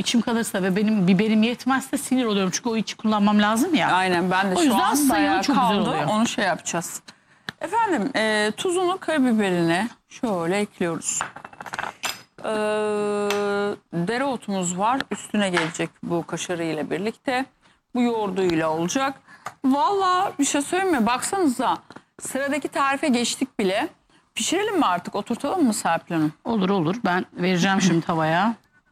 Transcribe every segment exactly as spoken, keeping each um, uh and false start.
içim kalırsa ve benim biberim yetmezse sinir oluyorum. Çünkü o içi kullanmam lazım ya. Aynen, ben de O şu yüzden an sayılı bayağı çok güzel kaldı. oluyor. Onu şey yapacağız. Efendim e, tuzunu, karabiberini şöyle ekliyoruz. E, dereotumuz var. Üstüne gelecek bu kaşarı ile birlikte. Bu yoğurduyla olacak. Vallahi bir şey söyleyeyim mi? Baksanıza, sıradaki tarife geçtik bile. Pişirelim mi artık? Oturtalım mı Serpil Hanım? Olur olur. Ben vereceğim şimdi tavaya.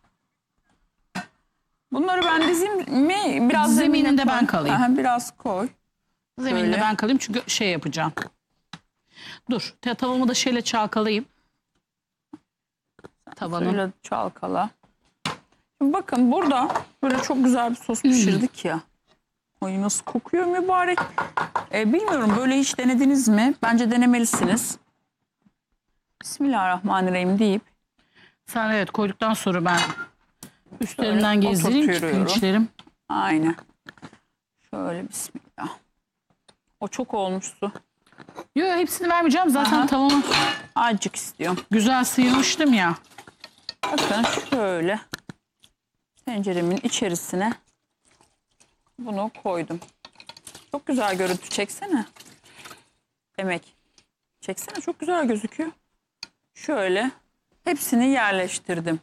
Bunları ben dizeyim mi? Biraz Zemininde zemine ben koy. kalayım. Aha, biraz koy. Zemininde Böyle. ben kalayım çünkü şey yapacağım. Dur. Tavamı da şeyle çalkalayayım. Tavanın. Şöyle çalkala. Şimdi bakın burada böyle çok güzel bir sos pişirdik ya. Ay nasıl kokuyor mübarek. Ee, bilmiyorum, böyle hiç denediniz mi? Bence denemelisiniz. Bismillahirrahmanirrahim deyip. Sen evet koyduktan sonra ben üstlerinden Şöyle gezdireyim ki oturtuyorum. pirinçlerim. Aynen. Şöyle bismillah. O çok olmuştu. Yok hepsini vermeyeceğim. Zaten Aha. tavamı Azıcık istiyorum. güzel sıyırmıştım ya. Bakın şöyle tenceremin içerisine bunu koydum. Çok güzel görüntü, çeksene. Emek. Çeksene, çok güzel gözüküyor. Şöyle hepsini yerleştirdim.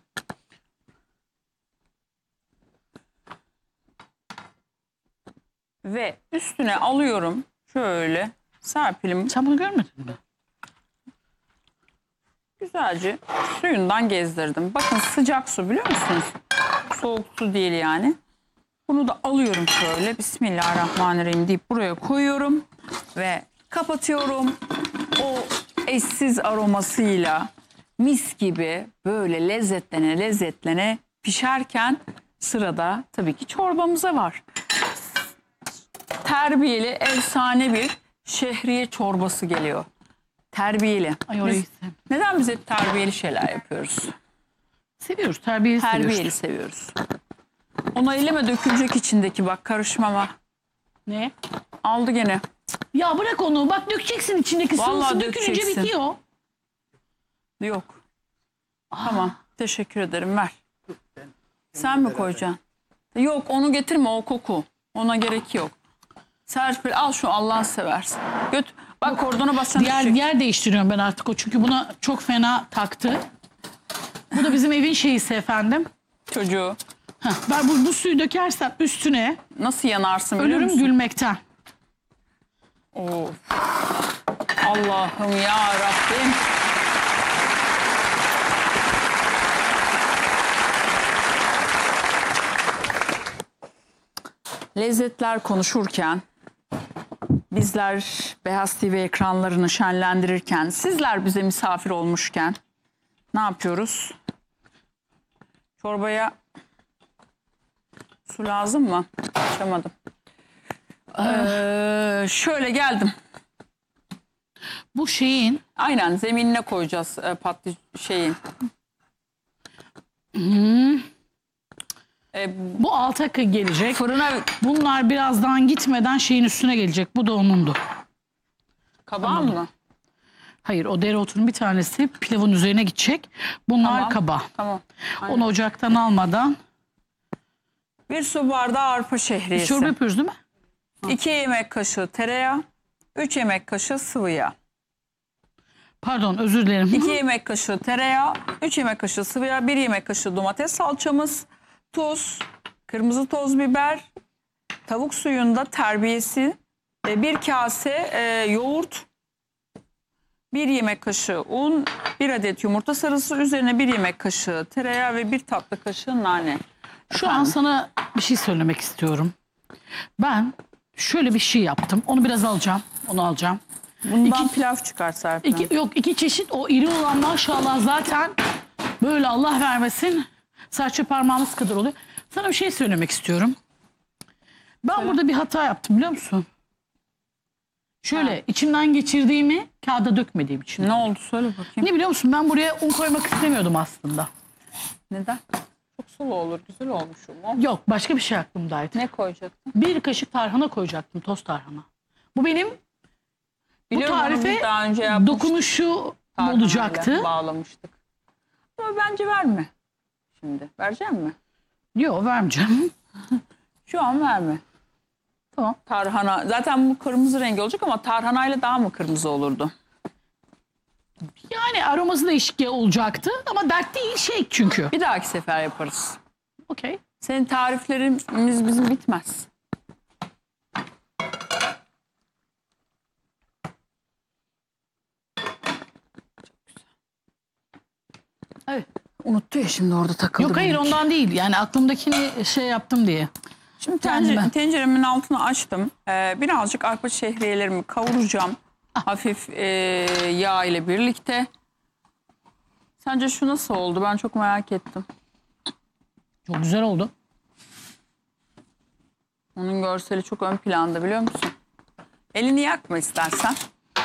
Ve üstüne alıyorum. Şöyle Serpil'im Sen bunu görmedin mi? güzelce suyundan gezdirdim. Bakın sıcak su, biliyor musunuz? Soğuk su değil yani. Bunu da alıyorum şöyle. Bismillahirrahmanirrahim deyip buraya koyuyorum. Ve kapatıyorum. O eşsiz aromasıyla mis gibi böyle lezzetlene lezzetlene pişerken sırada tabii ki çorbamıza var. Terbiyeli efsane bir şehriye çorbası geliyor. Terbiyeli. Ay orayı Biz, sev- neden biz hep terbiyeli şeyler yapıyoruz? seviyoruz. Terbiyeli Terbiyeli seviyoruz. seviyoruz. Ona elime dökülecek içindeki, bak karışmama. Ne? Aldı gene. Ya bırak onu. Bak dökeceksin içindeki Vallahi sıvısı. Dökünce dökeceksin. bitiyor. Yok. Tamam. Teşekkür ederim. Ver. Sen mi koyacaksın? Yok, onu getirme, o koku. Ona gerek yok. Serpil al şu, Allah'ını seversin. Göt. Bak kordona basacaksın. Diğer düşecek. yer değiştiriyorum ben artık o. Çünkü buna çok fena taktı. Bu da bizim evin şeyisi efendim. Çocuğu. Heh, ben bu, bu suyu dökersem üstüne Nasıl yanarsın biliyor ölürüm musun? gülmekten. Of. Allah'ım ya Rabbim. Lezzetler konuşurken, bizler Beyaz T V ekranlarını şenlendirirken, sizler bize misafir olmuşken ne yapıyoruz? Çorbaya su lazım mı? Açamadım. Ee, şöyle geldim. Bu şeyin Aynen zeminine koyacağız e, patlı şeyin. E, bu alta gelecek. fırına Bunlar birazdan gitmeden şeyin üstüne gelecek. Bu da onundu. kabağın mı? Hayır o dereotunun bir tanesi pilavın üzerine gidecek. Bunlar Tamam. kaba. Tamam. Aynen. Onu ocaktan almadan. Bir su bardağı arpa şehriyesi. Çorba yapıyoruz değil mi? iki yemek kaşığı tereyağı. üç yemek kaşığı sıvı yağ. Pardon özür dilerim. iki yemek kaşığı tereyağı. üç yemek kaşığı sıvı yağ. bir yemek kaşığı domates salçamız. Tuz. Kırmızı toz biber. Tavuk suyunda terbiyesi. e, Bir kase e, yoğurt. bir yemek kaşığı un. bir adet yumurta sarısı. Üzerine bir yemek kaşığı tereyağı ve bir tatlı kaşığı nane. Şu an sana bir şey söylemek istiyorum. Ben şöyle bir şey yaptım. Onu biraz alacağım. Onu alacağım. Bundan İki- pilav çıkar Serpil. İki, yok iki çeşit o iri olan maşallah zaten böyle Allah vermesin serçe parmağımız kadar oluyor. Sana bir şey söylemek istiyorum. Ben Söyle. burada bir hata yaptım biliyor musun? Şöyle Ha. içimden geçirdiğimi kağıda dökmediğim için. Ne oldu söyle bakayım. Ne biliyor musun? Ben buraya un koymak istemiyordum aslında. Neden? Çok sulu olur, güzel olmuş o. Yok başka bir şey aklımdaydı. Ne koyacaktın? Bir kaşık tarhana koyacaktım, toz tarhana. Bu benim Biliyorum, bu onu tarife biz daha önce yapmıştık. dokunuşu Tarhanayla olacaktı. bağlamıştık. Ama bence verme. Şimdi verecek mi? Yok, vermeyeceğim. Şu an verme. Tamam. Tarhana. Zaten bu kırmızı rengi olacak ama tarhanayla daha mı kırmızı olurdu? Yani aroması değişik olacaktı ama dert değil şey çünkü. Bir dahaki sefer yaparız. Okey. Senin tariflerimiz bizim bitmez. Evet. Unuttu ya şimdi orada takıldı. Yok hayır benimki. ondan değil. Yani aklımdakini şey yaptım diye. Şimdi Kendime. tencere, tenceremin altını açtım. Ee, birazcık arpa şehriyelerimi kavuracağım. Hafif e, yağ ile birlikte. Sence şu nasıl oldu? Ben çok merak ettim. Çok güzel oldu. Onun görseli çok ön planda biliyor musun? Elini yakma istersen.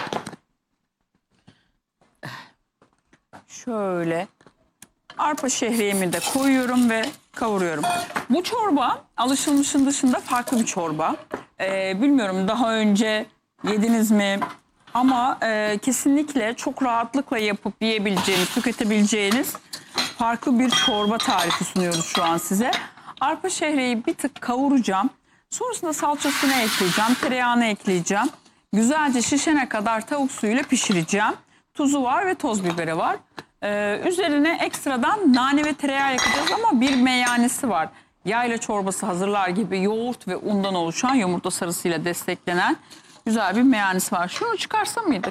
Şöyle. Arpa şehriyemi de koyuyorum ve kavuruyorum. Bu çorba alışılmışın dışında farklı bir çorba. Ee, bilmiyorum daha önce yediniz mi? Ama e, kesinlikle çok rahatlıkla yapıp yiyebileceğiniz, tüketebileceğiniz farklı bir çorba tarifi sunuyoruz şu an size. Arpa şehriyeyi bir tık kavuracağım. Sonrasında salçasını ekleyeceğim, tereyağını ekleyeceğim. Güzelce şişene kadar tavuk suyuyla pişireceğim. Tuzu var ve toz biberi var. Ee, üzerine ekstradan nane ve tereyağı yakacağız ama bir meyanesi var. Yayla çorbası hazırlar gibi yoğurt ve undan oluşan yumurta sarısıyla desteklenen güzel bir meyanesi var. Şunu çıkarsa mıydık?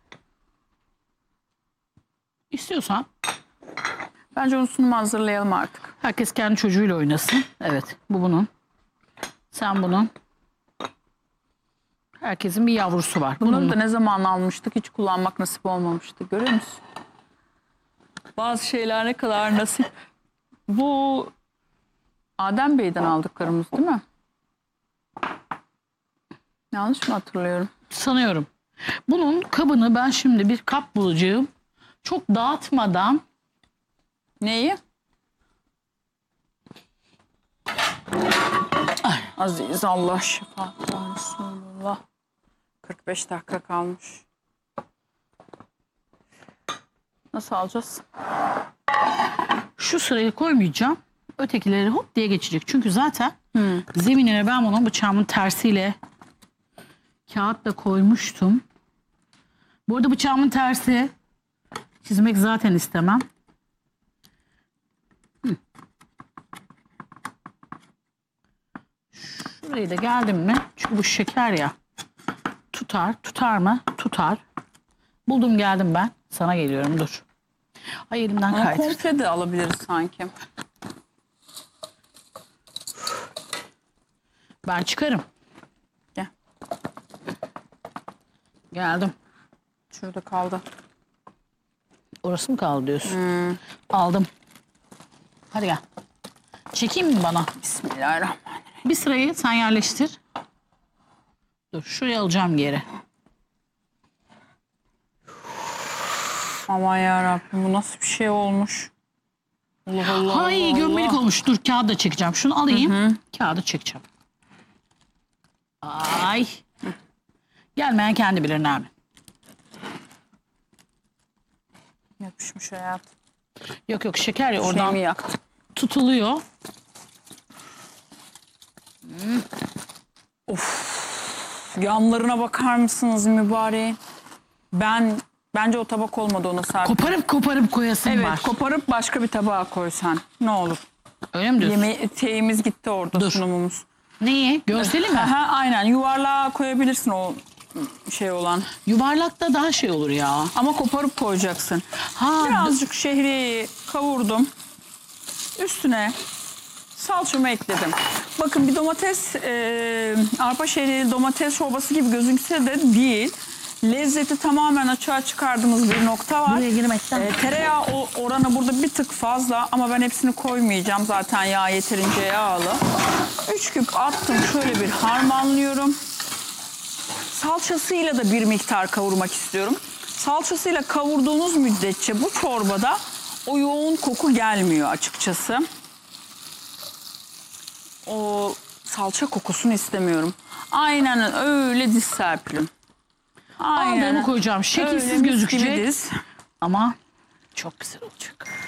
İstiyorsan Bence onun sunumu hazırlayalım artık. herkes kendi çocuğuyla oynasın. Evet, bu bunun. Sen bunun. Herkesin bir yavrusu var. Bunları Bunun da ne zaman almıştık hiç kullanmak nasip olmamıştı. Görüyor musun? Bazı şeyler ne kadar nasip. Bu Adem Bey'den aldıklarımız değil mi? Yanlış mı hatırlıyorum? sanıyorum. Bunun kabını ben şimdi bir kap bulacağım. Çok dağıtmadan Neyi? Aziz Allah şifa. Resulullah. kırk beş dakika kalmış. Nasıl alacağız? şu sırayı koymayacağım. Ötekileri hop diye geçecek. Çünkü zaten zeminine ben bunu bıçağımın tersiyle kağıtla koymuştum. Bu arada bıçağımın tersi çizmek zaten istemem. Hı. Şurayı da geldim mi? Çünkü bu şeker ya. Tutar. Tutar mı? Tutar. Buldum geldim ben. Sana geliyorum dur. Ay elimden Ama kaydı. komple de alabiliriz sanki. Ben çıkarım. Gel. Geldim. Şurada kaldı. Orası mı kaldı diyorsun? Aldım. Hadi gel. Çekeyim mi bana? Bismillahirrahmanirrahim. Bir sırayı sen yerleştir. Dur şuraya alacağım geri. Aman yarabbim bu nasıl bir şey olmuş? Allah Allah. Hay Allah, gömmelik Allah. olmuş. Dur kağıdı da çekeceğim. Şunu alayım. Kağıdı çekeceğim. Ay. Gelmeyen kendi bilir Nermin. Yapışmış hayat. Yok yok şeker ya oradan Şeyimi yaktım. tutuluyor. Yanlarına bakar mısınız mübareğin? Ben bence o tabak olmadı ona Serpil. Koparıp koparıp koyasın Evet var. koparıp başka bir tabağa koysan ne olur. Öyle mi diyorsun? Yemeği teyimiz gitti orada Dur. sunumumuz. Neyi? Görseli mi? Aha, aynen yuvarlığa koyabilirsin o şey olan. Yuvarlakta daha şey olur ya. Ama koparıp koyacaksın. Ha, Birazcık şehriyeyi kavurdum. Üstüne salçamı ekledim. Bakın bir domates, e, arpa şehriyeli domates çorbası gibi gözükse de değil. Lezzeti tamamen açığa çıkardığımız bir nokta var. Buraya girmekten. E, tereyağı o- oranı burada bir tık fazla ama ben hepsini koymayacağım. Zaten yağ yeterince yağlı. Üç küp attım. Şöyle bir harmanlıyorum. Salçasıyla da bir miktar kavurmak istiyorum. Salçasıyla kavurduğunuz müddetçe bu çorbada o yoğun koku gelmiyor açıkçası. O salça kokusunu istemiyorum. Aynen öyle diz Serpil'im. Aldığımı koyacağım. Şekilsiz Öyle mis gibi gözükecek. diz. Ama çok güzel olacak.